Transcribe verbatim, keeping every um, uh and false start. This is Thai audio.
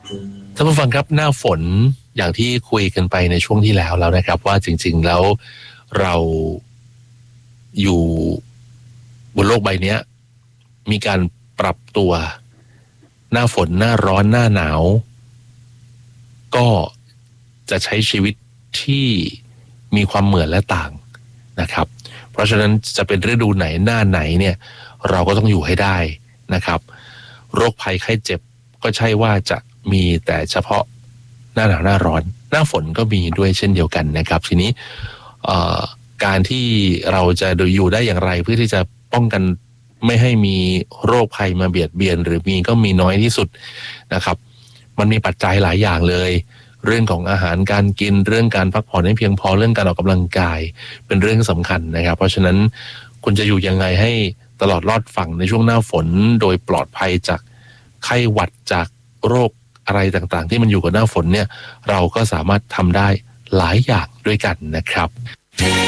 ท่านผู้ฟังครับหน้าฝนอย่างที่คุยกันไปในช่วงที่แล้วแล้วนะครับว่าจริงๆแล้วเราอยู่บนโลกใบนี้มีการปรับตัวหน้าฝนหน้าร้อนหน้าหนาวก็จะใช้ชีวิตที่มีความเหมือนและต่างนะครับเพราะฉะนั้นจะเป็นฤดูไหนหน้าไหนเนี่ยเราก็ต้องอยู่ให้ได้นะครับโรคภัยไข้เจ็บก็ใช่ว่าจะมีแต่เฉพาะหน้าหนาวหน้าร้อนหน้าฝนก็มีด้วยเช่นเดียวกันนะครับทีนี้การที่เราจะอยู่ได้อย่างไรเพื่อที่จะป้องกันไม่ให้มีโรคภัยมาเบียดเบียนหรือมีก็มีน้อยที่สุดนะครับมันมีปัจจัยหลายอย่างเลยเรื่องของอาหารการกินเรื่องการพักผ่อนให้เพียงพอเรื่องการออกกำลังกายเป็นเรื่องสำคัญนะครับเพราะฉะนั้นคุณจะอยู่ยังไงให้ตลอดรอดฝั่งในช่วงหน้าฝนโดยปลอดภัยจากไข้หวัดจากโรคอะไรต่างๆที่มันอยู่กับหน้าฝนเนี่ยเราก็สามารถทำได้หลายอย่างด้วยกันนะครับ